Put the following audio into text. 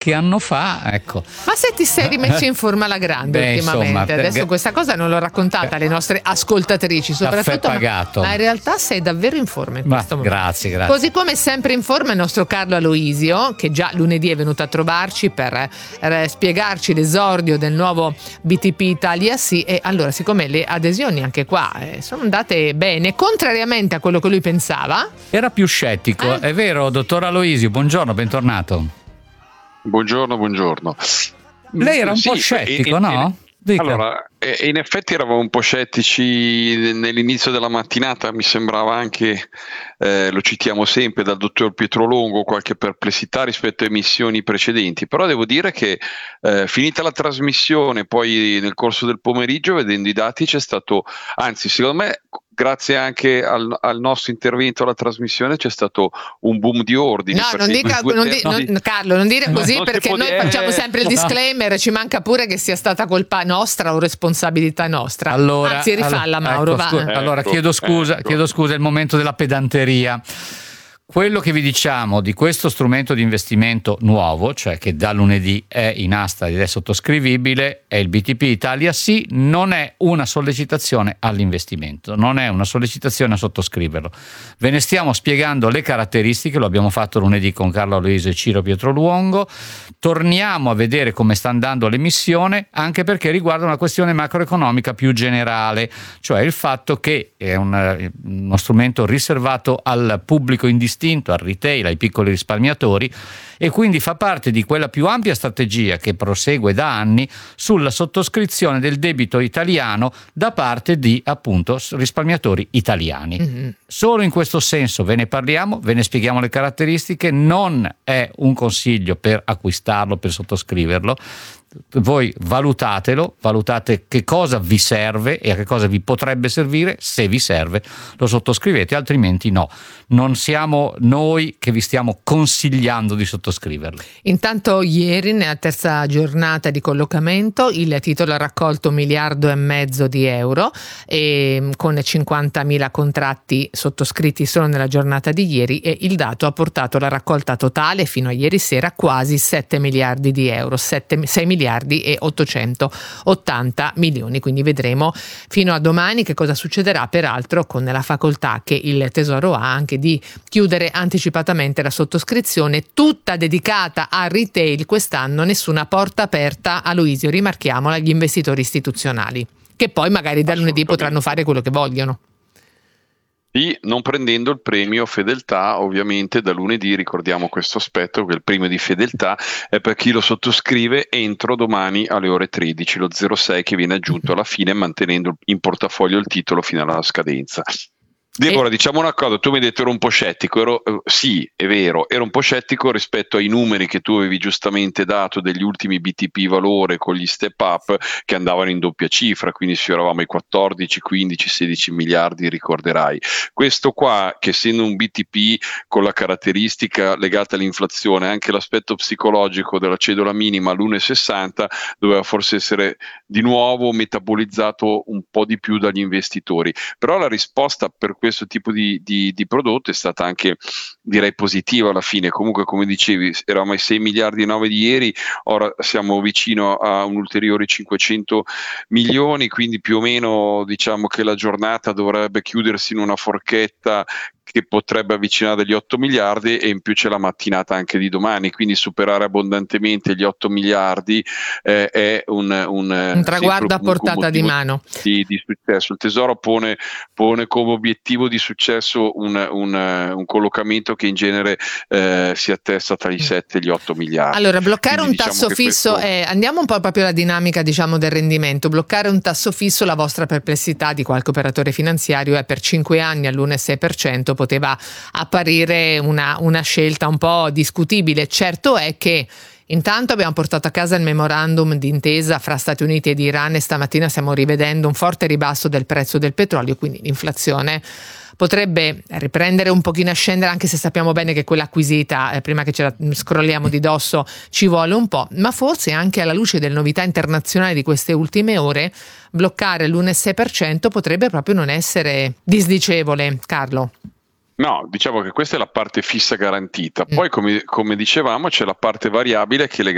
qualche anno fa, ecco. Ma se ti sei rimesso in forma alla grande ultimamente, insomma, adesso questa cosa non l'ho raccontata alle nostre ascoltatrici, soprattutto, pagato. ma in realtà sei davvero in forma in questo momento. Grazie. Così come sempre in forma il nostro Carlo Aloisio, che già lunedì è venuto a trovarci per spiegarci l'esordio del nuovo BTP Italia Sì, e allora siccome le adesioni anche qua sono andate bene, contrariamente a quello che lui pensava. Era più scettico, è vero, dottor Aloisio, buongiorno, bentornato. Buongiorno. Lei era un po' scettico, no? Dica. Allora, in effetti eravamo un po' scettici nell'inizio della mattinata, mi sembrava anche, lo citiamo sempre, dal dottor Pietro Longo, qualche perplessità rispetto a emissioni precedenti, però devo dire che finita la trasmissione, poi nel corso del pomeriggio, vedendo i dati, c'è stato, anzi secondo me, grazie anche al nostro intervento alla trasmissione, c'è stato un boom di ordini. Carlo, non dire così, perché noi facciamo sempre il disclaimer, ci manca pure che sia stata colpa nostra o responsabilità nostra. Allora, anzi, rifalla Mauro, ecco, allora chiedo scusa, è il momento della pedanteria. Quello che vi diciamo di questo strumento di investimento nuovo, cioè che da lunedì è in asta ed è sottoscrivibile, è il BTP Italia Sì, non è una sollecitazione all'investimento, non è una sollecitazione a sottoscriverlo. Ve ne stiamo spiegando le caratteristiche, lo abbiamo fatto lunedì con Carlo Aloisio e Ciro Pietro Luongo. Torniamo a vedere come sta andando l'emissione, anche perché riguarda una questione macroeconomica più generale, cioè il fatto che è uno strumento riservato al pubblico indistinto, al retail, ai piccoli risparmiatori, e quindi fa parte di quella più ampia strategia che prosegue da anni sulla sottoscrizione del debito italiano da parte di, appunto, risparmiatori italiani. Mm-hmm. Solo in questo senso ve ne parliamo, ve ne spieghiamo le caratteristiche, non è un consiglio per acquistarlo, per sottoscriverlo. Voi valutate che cosa vi serve e a che cosa vi potrebbe servire. Se vi serve lo sottoscrivete, altrimenti no. Non siamo noi che vi stiamo consigliando di sottoscriverlo. Intanto ieri, nella terza giornata di collocamento, il titolo ha raccolto 1,5 miliardi di euro, e con 50.000 contratti sottoscritti solo nella giornata di ieri, e il dato ha portato la raccolta totale fino a ieri sera a quasi 7 miliardi di euro, 6 miliardi e 880 milioni. Quindi vedremo fino a domani che cosa succederà, peraltro con la facoltà che il Tesoro ha anche di chiudere anticipatamente la sottoscrizione, tutta dedicata al retail quest'anno, nessuna porta aperta, Aloisio, rimarchiamola, agli investitori istituzionali, che poi magari da lunedì potranno fare quello che vogliono. Sì, non prendendo il premio fedeltà, ovviamente da lunedì ricordiamo questo aspetto, che il premio di fedeltà è per chi lo sottoscrive entro domani alle ore 13, lo 06 che viene aggiunto alla fine, mantenendo in portafoglio il titolo fino alla scadenza. Deborah, diciamo una cosa, tu mi hai detto ero un po' scettico, sì, è vero, ero un po' scettico rispetto ai numeri che tu avevi giustamente dato degli ultimi BTP valore con gli step up che andavano in doppia cifra, quindi sfioravamo i 14, 15, 16 miliardi, ricorderai. Questo qua, che essendo un BTP con la caratteristica legata all'inflazione, anche l'aspetto psicologico della cedola minima all'1,60, doveva forse essere di nuovo metabolizzato un po' di più dagli investitori, però la risposta per questo tipo di prodotto è stata anche, direi, positiva alla fine. Comunque, come dicevi, eravamo ai 6 miliardi e 9 di ieri, ora siamo vicino a un ulteriore 500 milioni, quindi più o meno diciamo che la giornata dovrebbe chiudersi in una forchetta che potrebbe avvicinare gli 8 miliardi, e in più c'è la mattinata anche di domani, quindi superare abbondantemente gli 8 miliardi è un traguardo a portata di mano di successo. Il Tesoro pone come obiettivo di successo un collocamento che in genere si attesta tra i 7 e gli 8 miliardi. Allora, bloccare quindi un tasso fisso, andiamo un po' proprio alla dinamica, diciamo, del rendimento. Bloccare un tasso fisso, la vostra perplessità di qualche operatore finanziario è per 5 anni all'1,6%, poteva apparire una scelta un po' discutibile. Certo è che intanto abbiamo portato a casa il memorandum d'intesa fra Stati Uniti ed Iran, e stamattina stiamo rivedendo un forte ribasso del prezzo del petrolio, quindi l'inflazione potrebbe riprendere un pochino a scendere, anche se sappiamo bene che quella acquisita, prima che ce la scrolliamo di dosso, ci vuole un po', ma forse anche alla luce delle novità internazionali di queste ultime ore, bloccare l'1,6% potrebbe proprio non essere disdicevole. Carlo? No, diciamo che questa è la parte fissa garantita. Poi, come dicevamo, c'è la parte variabile che